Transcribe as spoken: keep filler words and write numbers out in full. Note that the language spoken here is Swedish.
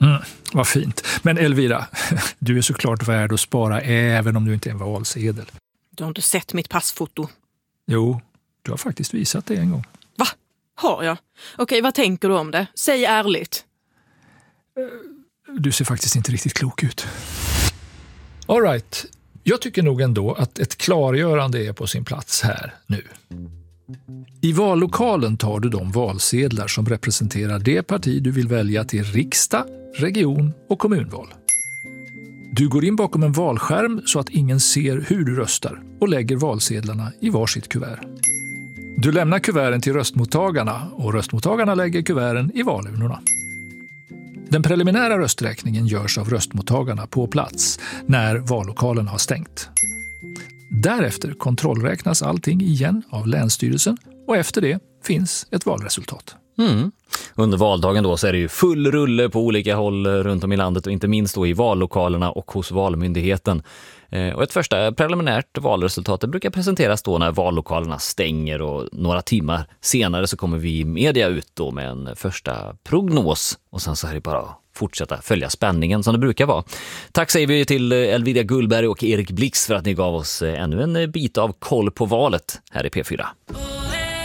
Mm, vad fint. Men Elvira, du är såklart värd att spara även om du inte är en valsedel. Du har inte sett mitt passfoto. Jo, du har faktiskt visat det en gång. Va? Har jag? Okej, vad tänker du om det? Säg ärligt. Du ser faktiskt inte riktigt klok ut. All right. Jag tycker nog ändå att ett klargörande är på sin plats här nu. I vallokalen tar du de valsedlar som representerar det parti du vill välja till riksdag, region och kommunval. Du går in bakom en valskärm så att ingen ser hur du röstar och lägger valsedlarna i varsitt kuvert. Du lämnar kuverten till röstmottagarna och röstmottagarna lägger kuverten i valurnorna. Den preliminära rösträkningen görs av röstmottagarna på plats när vallokalen har stängt. Därefter kontrollräknas allting igen av Länsstyrelsen och efter det finns ett valresultat. Mm. Under valdagen då så är det ju full rulle på olika håll runt om i landet och inte minst då i vallokalerna och hos valmyndigheten. Och ett första preliminärt valresultat brukar presenteras då när vallokalerna stänger och några timmar senare så kommer vi i media ut då med en första prognos och sen så är det bara att fortsätta följa spänningen som det brukar vara. Tack säger vi till Elvira Gullberg och Erik Blix för att ni gav oss ännu en bit av koll på valet här i P fyra.